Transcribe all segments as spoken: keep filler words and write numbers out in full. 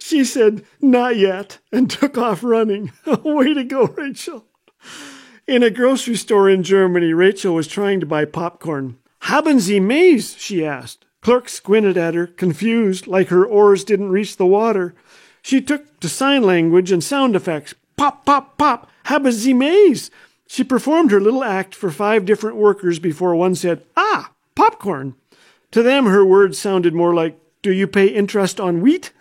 She said, "Not yet," and took off running. Way to go, Rachel. In a grocery store in Germany, Rachel was trying to buy popcorn. "Haben Sie Mais?" she asked. Clerk squinted at her, confused, like her oars didn't reach the water. She took to sign language and sound effects. Pop, pop, pop, haben Sie Mais? She performed her little act for five different workers before one said, "Ah, popcorn." To them, her words sounded more like, "Do you pay interest on wheat?"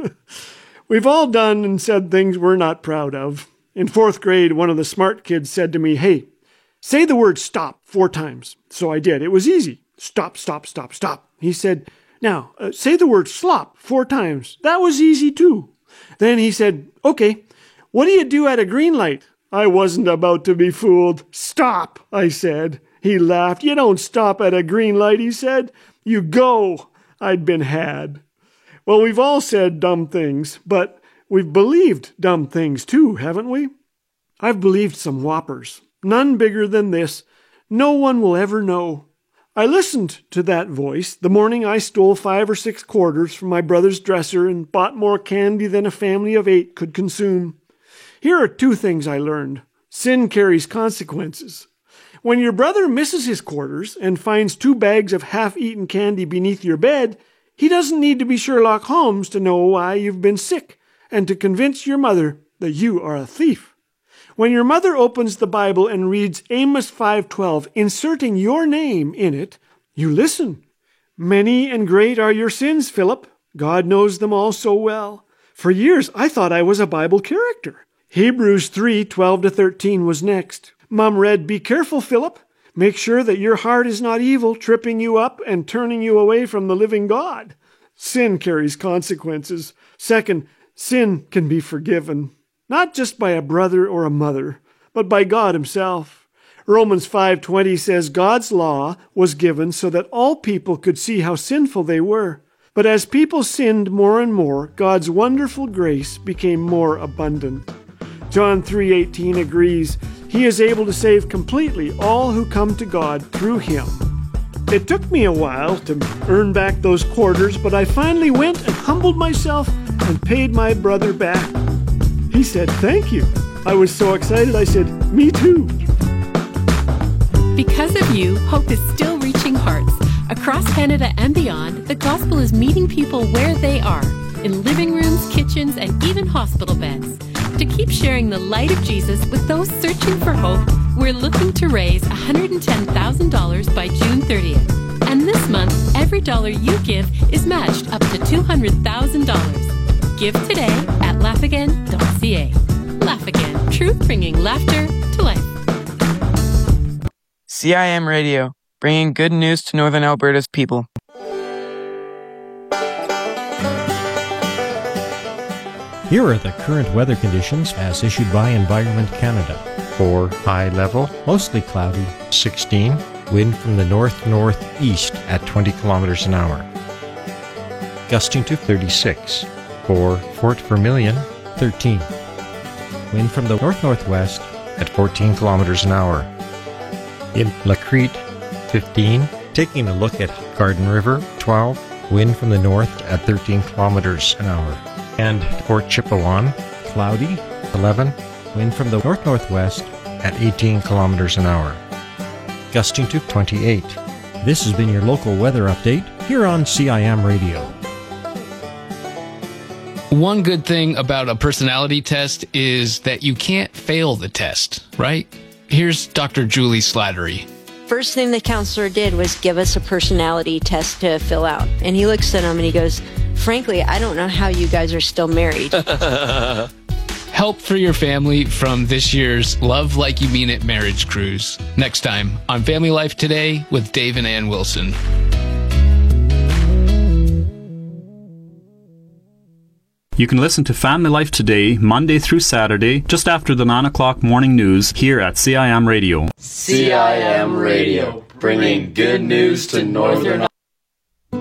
We've all done and said things we're not proud of. In fourth grade, one of the smart kids said to me, "Hey, say the word stop four times." So I did. It was easy. Stop, stop, stop, stop. He said, "Now, uh, say the word slop four times." That was easy too. Then he said, "Okay, what do you do at a green light?" I wasn't about to be fooled. "Stop," I said. He laughed. "You don't stop at a green light," he said. "You go." I'd been had. Well, we've all said dumb things, but we've believed dumb things too, haven't we? I've believed some whoppers. None bigger than this. No one will ever know. I listened to that voice the morning I stole five or six quarters from my brother's dresser and bought more candy than a family of eight could consume. Here are two things I learned. Sin carries consequences. When your brother misses his quarters and finds two bags of half-eaten candy beneath your bed, he doesn't need to be Sherlock Holmes to know why you've been sick and to convince your mother that you are a thief. When your mother opens the Bible and reads Amos five twelve, inserting your name in it, you listen. "Many and great are your sins, Philip. God knows them all so well. For years I thought I was a Bible character." Hebrews three twelve to thirteen was next. Mom read, "Be careful, Philip. Make sure that your heart is not evil, tripping you up and turning you away from the living God." Sin carries consequences. Second, sin can be forgiven. Not just by a brother or a mother, but by God himself. Romans five twenty says God's law was given so that all people could see how sinful they were. But as people sinned more and more, God's wonderful grace became more abundant. John three eighteen agrees. He is able to save completely all who come to God through him. It took me a while to earn back those quarters, but I finally went and humbled myself and paid my brother back. He said, "Thank you." I was so excited, I said, "Me too." Because of you, hope is still reaching hearts. Across Canada and beyond, the gospel is meeting people where they are, in living rooms, kitchens, and even hospital beds. To keep sharing the light of Jesus with those searching for hope, we're looking to raise one hundred ten thousand dollars by June thirtieth. And this month, every dollar you give is matched up to two hundred thousand dollars. Give today at laugh again dot c a. Laugh Again, truth bringing laughter to life. C I M Radio, bringing good news to Northern Alberta's people. Here are the current weather conditions as issued by Environment Canada. For high level, Mostly cloudy. sixteen, wind from the north-northeast at twenty kilometers an hour. Gusting to thirty-six. For Fort Vermilion, thirteen. Wind from the north-northwest. at fourteen kilometers an hour. In La Crete, fifteen. Taking a look at Garden River, twelve. Wind from the north at thirteen kilometers an hour. And Fort Chipewyan, Cloudy. eleven. Wind from the north-northwest. at eighteen kilometers an hour. Gusting to twenty-eight. This has been your local weather update here on C I M Radio. One good thing about a personality test is that you can't fail the test, right? Here's Doctor Julie Slattery. First thing the counselor did was give us a personality test to fill out. And he looks at him and he goes, "Frankly, I don't know how you guys are still married." Help for your family from this year's Love Like You Mean It marriage cruise. Next time on Family Life Today with Dave and Ann Wilson. You can listen to Family Life Today, Monday through Saturday, just after the nine o'clock morning news here at C I M Radio. C I M Radio, bringing good news to Northern